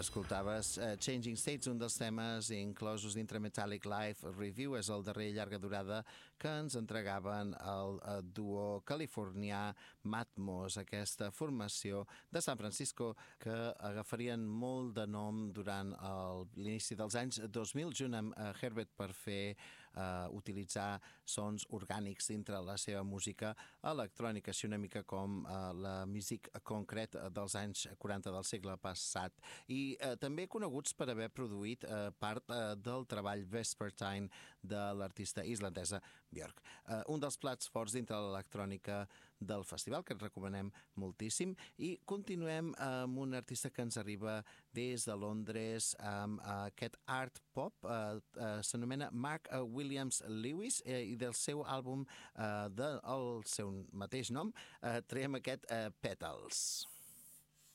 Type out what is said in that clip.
Escoltaves Changing States, un dels temes inclosos dintre Metallic Live Review. És el darrer llarga durada que ens entregaven el duo californià Matmos, aquesta formació de San Francisco que agafarien molt de nom durant l'inici dels anys 2000 junt amb Herbert per utilitzar sons orgànics dintre la seva música electrònica, així una mica com la music concret dels anys 40 del segle passat. I també coneguts per haver produït part del treball Vespertine de l'artista islandesa Björk. Un dels plats forts dintre l'electrònica del festival, que et recomanem moltíssim. I continuem amb un artista que ens arriba des de Londres amb aquest art pop, s'anomena Mark Williams Lewis, i del seu àlbum del seu mateix nom traiem aquest Petals.